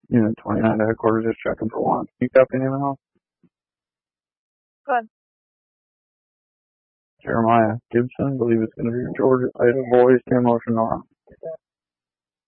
Unit 29 to headquarters, just checking for one. You copy anything else? Good. Jeremiah Gibson, believe it's going to be Georgia, Idaho boys, 10 motion Nora.